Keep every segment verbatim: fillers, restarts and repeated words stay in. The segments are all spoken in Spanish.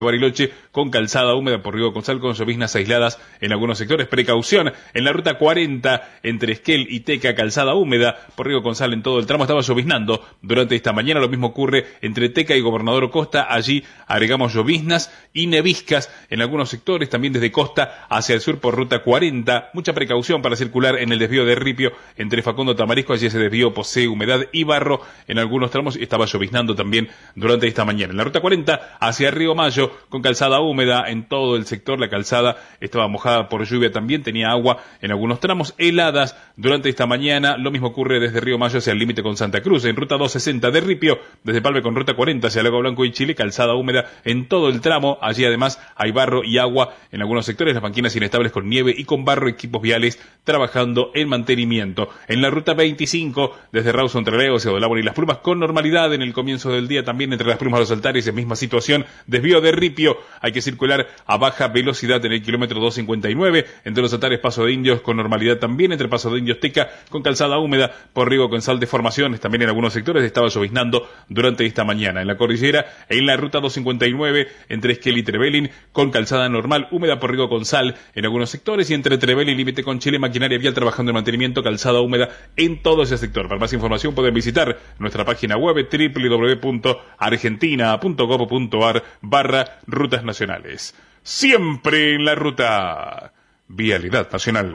Bariloche con calzada húmeda por Río Consal con lloviznas aisladas en algunos sectores. Precaución en la ruta cuarenta entre Esquel y Teca, calzada húmeda por Río Consal en todo el tramo. Estaba lloviznando durante esta mañana. Lo mismo ocurre entre Teca y Gobernador Costa. Allí agregamos lloviznas y neviscas en algunos sectores. También desde Costa hacia el sur por ruta cuarenta. Mucha precaución para circular en el desvío de Ripio entre Facundo Tamarisco. Allí ese desvío posee humedad y barro en algunos tramos. Estaba lloviznando también durante esta mañana. En la ruta cuarenta hacia Río Mayo con calzada húmeda en todo el sector. La calzada estaba mojada por lluvia también, tenía agua en algunos tramos, heladas durante esta mañana. Lo mismo ocurre desde Río Mayo hacia el límite con Santa Cruz. En ruta doscientos sesenta de Ripio, desde Palve con ruta cuarenta hacia Lago Blanco y Chile, calzada húmeda en todo el tramo. Allí además hay barro y agua en algunos sectores, las banquinas inestables con nieve y con barro, equipos viales trabajando en mantenimiento. En la ruta veinticinco, desde Rawson entre Leos y Odolabor y Las Plumas, con normalidad en el comienzo del día, también entre Las Plumas y Los Altares, en misma situación, desvío de Ripio. Hay que circular a baja velocidad en el kilómetro doscientos cincuenta y nueve, entre Los Altares, Paso de Indios, con normalidad también, entre Paso de Indios, Teca, con calzada húmeda, por Río Consal de formaciones, también en algunos sectores estaba lloviznando durante esta mañana. En la cordillera, en la ruta doscientos cincuenta y nueve, entre Esquel y Trevelin, con calzada normal, húmeda por Río Consal en algunos sectores, y entre Trevelin y límite con Chile, maquinaria vial trabajando en mantenimiento, calzada húmeda en todo ese sector. Para más información pueden visitar nuestra página web doble u doble u doble u punto argentina punto gob punto ar barra rutas nacionales. Siempre en la ruta. Vialidad Nacional.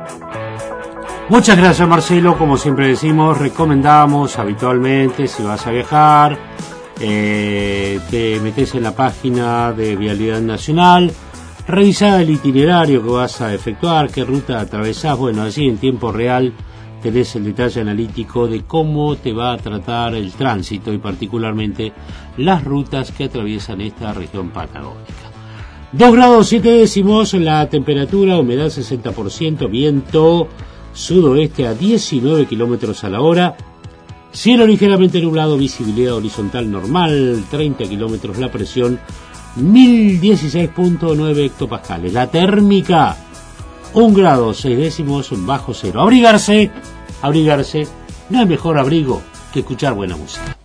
Muchas gracias, Marcelo. Como siempre decimos, recomendamos habitualmente, si vas a viajar, eh, te metes en la página de Vialidad Nacional, revisá el itinerario que vas a efectuar, qué ruta atravesás. Bueno, allí en tiempo real tenés el detalle analítico de cómo te va a tratar el tránsito y particularmente las rutas que atraviesan esta región patagónica. dos grados siete décimos la temperatura, humedad sesenta por ciento, viento sudoeste a diecinueve kilómetros a la hora, cielo ligeramente nublado, visibilidad horizontal normal, treinta kilómetros la presión, mil dieciséis punto nueve hectopascales. La térmica, un grado seis décimos bajo cero. Abrigarse, abrigarse, no hay mejor abrigo que escuchar buena música.